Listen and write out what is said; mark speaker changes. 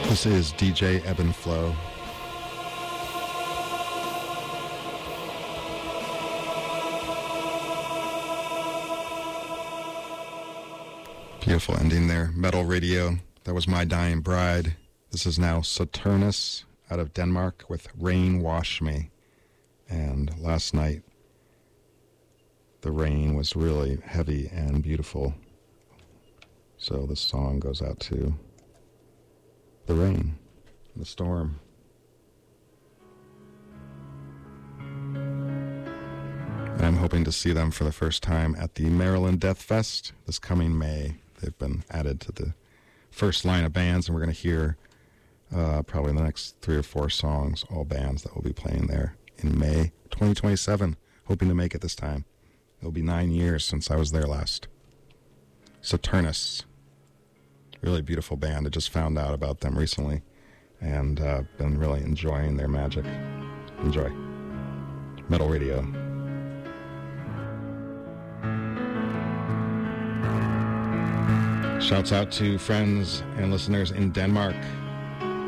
Speaker 1: This is DJ Ebb and Flow. Beautiful ending there. Metal Radio. That was My Dying Bride. This is now Saturnus out of Denmark with Rain Wash Me. And last night, the rain was really heavy and beautiful. So this song goes out to the rain, the storm. And I'm hoping to see them for the first time at the Maryland Death Fest this coming May. They've been added to the first line of bands, and we're going to hear probably in the next 3 or 4 songs, all bands that will be playing there in May 2027. Hoping to make it this time. It'll be 9 years since I was there last. Saturnus. Really beautiful band. I just found out about them recently and been really enjoying their magic. Enjoy. Metal Radio. Shouts out to friends and listeners in Denmark.